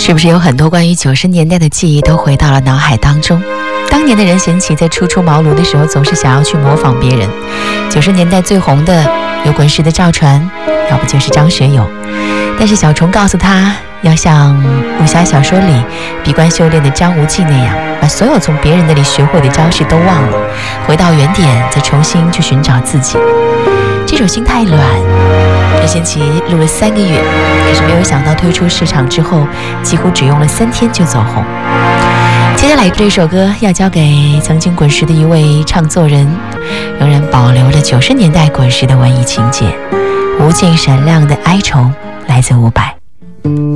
是不是有很多关于90年代的记忆都回到了脑海当中？当年的任贤齐在初出茅庐的时候，总是想要去模仿别人。90年代最红的有滚石的赵传，要不就是张学友。但是小虫告诉他，要像武侠小说里闭关修炼的张无忌那样，把所有从别人那里学会的招式都忘了，回到原点，再重新去寻找自己。这首心太软，任贤齐录了3个月，可是没有想到推出市场之后，几乎只用了3天就走红。接下来这首歌要交给曾经滚石的一位唱作人，仍然保留了90年代滚石的文艺情节，无尽闪亮的哀愁，来自伍佰。